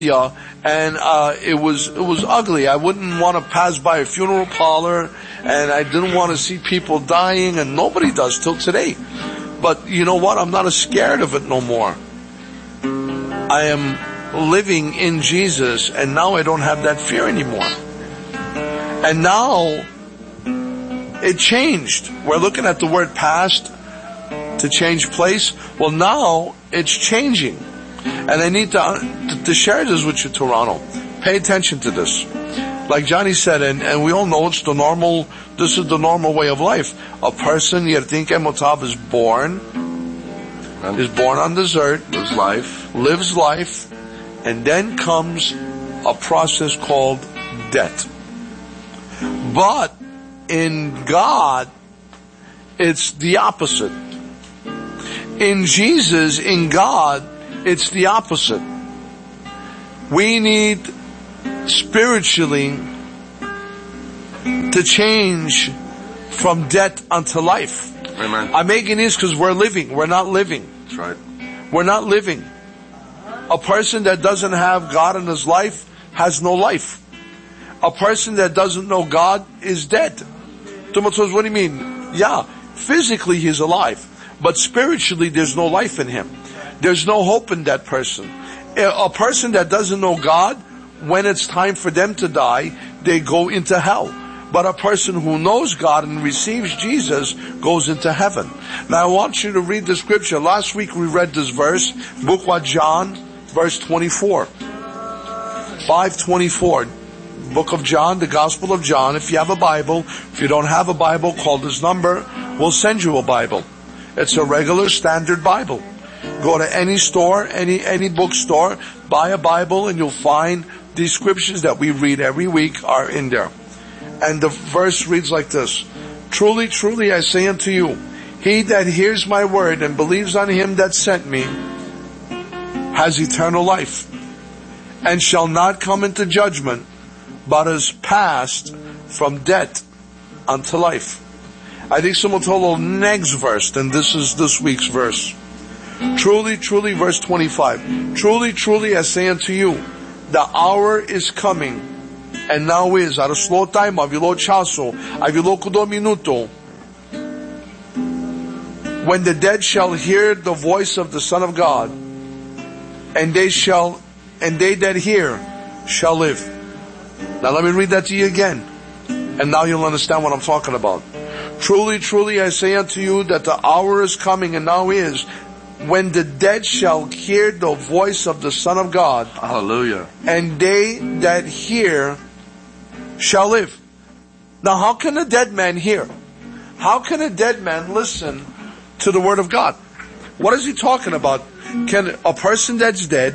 Yeah, and it was ugly. I wouldn't want to pass by a funeral parlor, and I didn't want to see people dying, and nobody does till today. But you know what? I'm not as scared of it no more. I am living in Jesus, and now I don't have that fear anymore. And now it changed. We're looking at the word past to change place. Well, now it's changing. And I need to share this with you, Toronto. Pay attention to this. Like Johnny said, and we all know it's the normal, this is the normal way of life. A person, Yertinke Motav, is born on this earth, lives life, and then comes a process called death. But in God, it's the opposite. In Jesus, in God, it's the opposite. We need spiritually to change from death unto life. Amen. I'm making this because we're living. We're not living. That's right. We're not living. A person that doesn't have God in his life has no life. A person that doesn't know God is dead. What do you mean? Yeah, physically he's alive, but spiritually there's no life in him. There's no hope in that person. A person that doesn't know God, when it's time for them to die, they go into hell. But a person who knows God and receives Jesus goes into heaven. Now I want you to read the scripture. Last week we read this verse, Book of John, verse 24. 5:24. Book of John, the Gospel of John. If you have a Bible, if you don't have a Bible, call this number. We'll send you a Bible. It's a regular standard Bible. Go to any store, any bookstore, buy a Bible, and you'll find these scriptures that we read every week are in there. And the verse reads like this. Truly, truly, I say unto you, he that hears my word and believes on him that sent me has eternal life, and shall not come into judgment, but is passed from death unto life. I think someone told the next verse, and this is this week's verse. Truly, truly, verse 25. Truly, truly, I say unto you, the hour is coming, and now is, at a slow time, avilo chaso, avilo kudo minuto, when the dead shall hear the voice of the Son of God, and they that hear shall live. Now let me read that to you again, and now you'll understand what I'm talking about. Truly, truly, I say unto you that the hour is coming, and now is, when the dead shall hear the voice of the Son of God. Hallelujah. And they that hear shall live. Now how can a dead man hear? How can a dead man listen to the Word of God? What is he talking about? Can a person that's dead,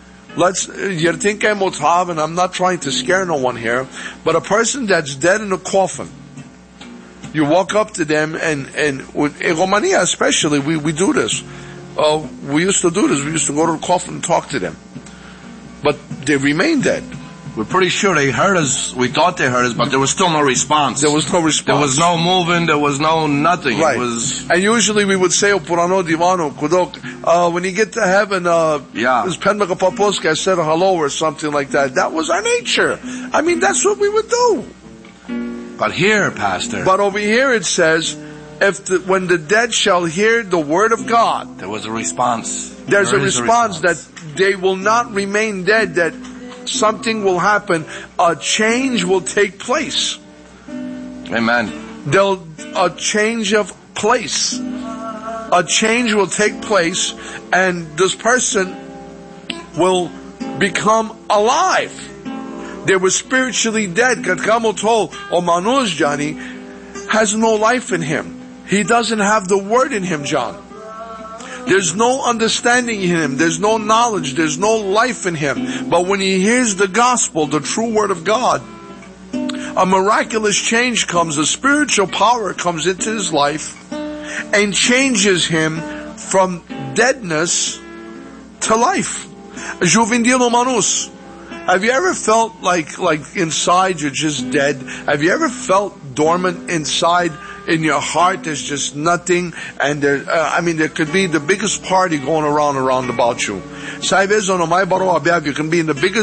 and I'm not trying to scare no one here, but a person that's dead in a coffin, you walk up to them, and with Romania especially, we do this. We used to do this. We used to go to the coffin and talk to them. But they remain dead. We're pretty sure they heard us. We thought they heard us, but there was still no response. There was no response. There was no moving. There was no nothing. Right. It was... And usually we would say, Purano Divano, Kudok, when you get to heaven, this Penmaka Paposka, I said hello or something like that. That was our nature. I mean, that's what we would do. But here, Pastor. But over here it says, when the dead shall hear the word of God. There was a response. There's a response that they will not remain dead, that something will happen. A change will take place. Amen. A change of place. A change will take place, and this person will become alive. They were spiritually dead. Katkamo told Omanuz Johnny has no life in him. He doesn't have the word in him, John. There's no understanding in him. There's no knowledge. There's no life in him. But when he hears the gospel, the true word of God, a miraculous change comes. A spiritual power comes into his life and changes him from deadness to life. Juvindilo manus. Have you ever felt like inside you're just dead? Have you ever felt dormant inside? in your heart there's just nothing, and there could be the biggest party going around about you. You can be in the biggest